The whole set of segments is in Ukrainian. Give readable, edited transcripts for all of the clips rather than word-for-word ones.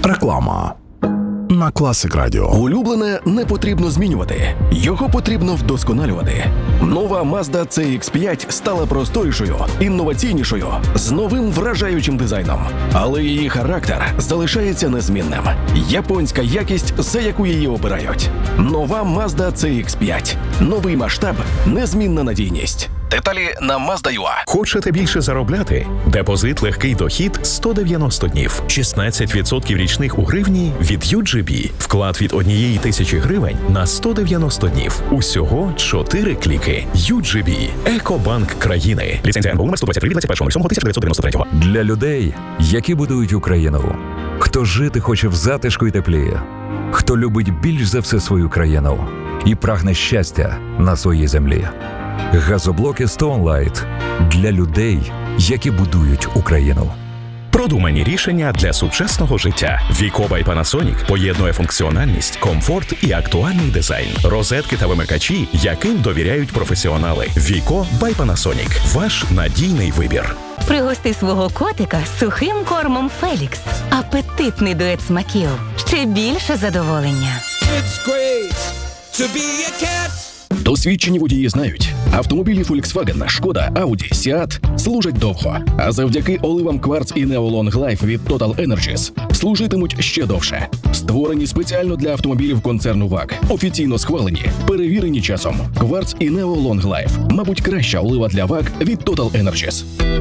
Реклама на Класик Радіо. Улюблене не потрібно змінювати. Його потрібно вдосконалювати. Нова Mazda CX-5 стала просторішою, інноваційнішою, з новим вражаючим дизайном. Але її характер залишається незмінним. Японська якість, за яку її обирають. Нова Mazda CX-5. Новий масштаб, незмінна надійність. Деталі на Mazda.ua. Хочете більше заробляти? Депозит «Легкий дохід» 190 днів. 16% річних у гривні від UGB. Вклад від 1 тисячі гривень на 190 днів. Усього 4 кліки. UGB. Екобанк країни. Ліцензія НБУ номер 123 від 21.07.1993. Для людей, які будують Україну. Хто жити хоче в затишку і теплі. Хто любить більш за все свою країну. І прагне щастя на своїй землі. Газоблоки Stone Light для людей, які будують Україну. Продумані рішення для сучасного життя. Віко by Panasonic поєднує функціональність, комфорт і актуальний дизайн. Розетки та вимикачі, яким довіряють професіонали. Віко by Panasonic. Ваш надійний вибір. Пригости свого котика сухим кормом Фелікс. Апетитний дует смаків. Ще більше задоволення. It's great to be a cat. Досвідчені водії знають, автомобілі Volkswagen, Шкода, Audi, Seat служать довго, а завдяки оливам Quartz і Neo Long Life від Total Energies служитимуть ще довше. Створені спеціально для автомобілів концерну ВАГ, офіційно схвалені, перевірені часом. Quartz і Neo Long Life, мабуть, краща олива для ВАГ від Total Energies.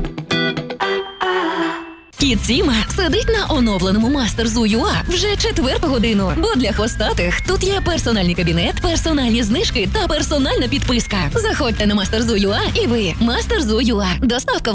Кіт Сіма сидить на оновленому Master Zoo UA вже 4-ту годину. Бо для хвостатих тут є персональний кабінет, персональні знижки та персональна підписка. Заходьте на Master Zoo UA і ви. Master Zoo UA. Доставка